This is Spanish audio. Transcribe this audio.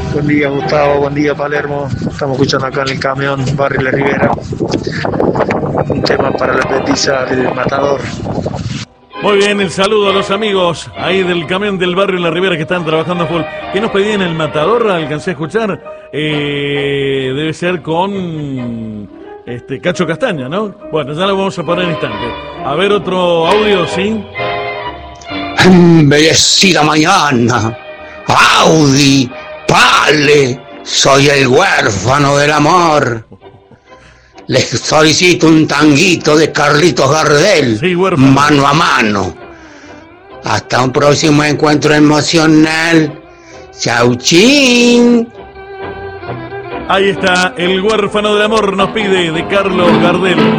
Buen día, Gustavo. Buen día, Palermo. Estamos escuchando acá en el camión Barrio La Ribera. Un tema para la petiza del Matador. Muy bien, el saludo a los amigos ahí del camión del Barrio La Ribera que están trabajando full. ¿Qué nos pedían el Matador? Alcancé a escuchar. Debe ser con Cacho Castaña, ¿no? Bueno, ya lo vamos a poner en instante. A ver, otro audio, ¿sí? Embellecida mañana, Audi, Pale, soy el huérfano del amor. Les solicito un tanguito de Carlitos Gardel, sí, mano a mano. Hasta un próximo encuentro emocional. Chau, chin. Ahí está, el huérfano del amor nos pide de Carlos Gardel.